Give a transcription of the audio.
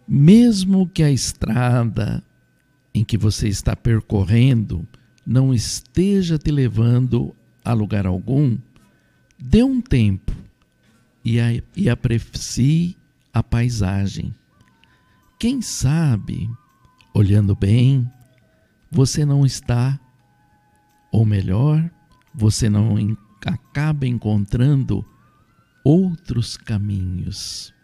Mesmo que a estrada em que você está percorrendo não esteja te levando a lugar algum, dê um tempo e aprecie a paisagem. Quem sabe, olhando bem, você não está, ou melhor, você não acaba encontrando outros caminhos.